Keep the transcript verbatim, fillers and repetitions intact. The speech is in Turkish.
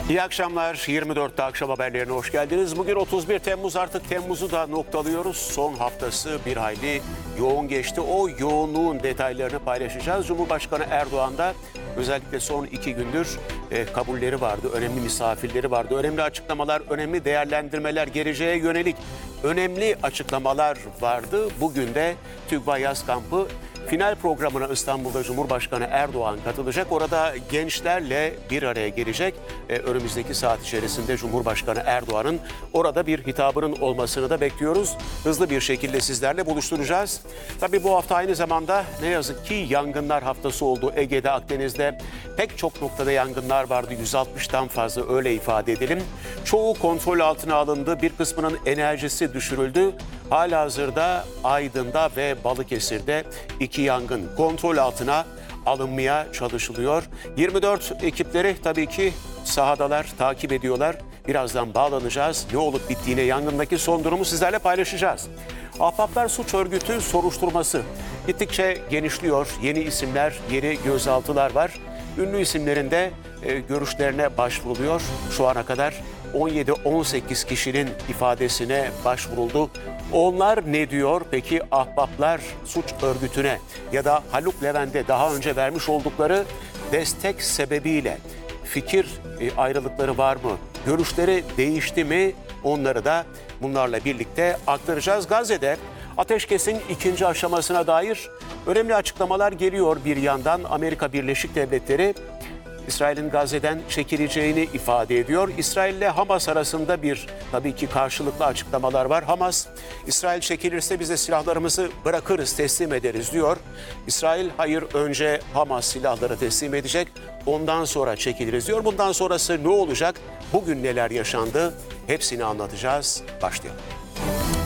İyi akşamlar. yirmi dörtte akşam haberlerine hoş geldiniz. Bugün otuz bir Temmuz, artık Temmuz'u da noktalıyoruz. Son haftası bir hayli yoğun geçti. O yoğunluğun detaylarını paylaşacağız. Cumhurbaşkanı Erdoğan da özellikle son iki gündür e, kabulleri vardı. Önemli misafirleri vardı. Önemli açıklamalar, önemli değerlendirmeler, geleceğe yönelik önemli açıklamalar vardı. Bugün de TÜGVA Yaz Kampı final programına İstanbul'da Cumhurbaşkanı Erdoğan katılacak. Orada gençlerle bir araya gelecek. Ee, önümüzdeki saat içerisinde Cumhurbaşkanı Erdoğan'ın orada bir hitabının olmasını da bekliyoruz. Hızlı bir şekilde sizlerle buluşturacağız. Tabii bu hafta aynı zamanda ne yazık ki yangınlar haftası oldu. Ege'de, Akdeniz'de pek çok noktada yangınlar vardı. yüz altmıştan fazla, öyle ifade edelim. Çoğu kontrol altına alındı. Bir kısmının enerjisi düşürüldü. Halihazırda Aydın'da ve Balıkesir'de iki yangın kontrol altına alınmaya çalışılıyor. yirmi dört ekipleri tabii ki sahadalar, takip ediyorlar. Birazdan bağlanacağız. Ne olup bittiğine, yangındaki son durumu sizlerle paylaşacağız. Ahbaplar Suç Örgütü soruşturması gittikçe genişliyor. Yeni isimler, yeni gözaltılar var. Ünlü isimlerin de e, görüşlerine başvuruluyor. Şu ana kadar on yedi on sekiz kişinin ifadesine başvuruldu. Onlar ne diyor? Peki Ahbaplar Suç Örgütü'ne ya da Haluk Levent'e daha önce vermiş oldukları destek sebebiyle fikir ayrılıkları var mı? Görüşleri değişti mi? Onları da bunlarla birlikte aktaracağız. Gazze'de ateşkesin ikinci aşamasına dair önemli açıklamalar geliyor bir yandan. Amerika Birleşik Devletleri İsrail'in Gazze'den çekileceğini ifade ediyor. İsrail ile Hamas arasında bir tabii ki karşılıklı açıklamalar var. Hamas, İsrail çekilirse biz de silahlarımızı bırakırız, teslim ederiz diyor. İsrail, hayır, önce Hamas silahları teslim edecek, ondan sonra çekiliriz diyor. Bundan sonrası ne olacak? Bugün neler yaşandı? Hepsini anlatacağız. Başlayalım.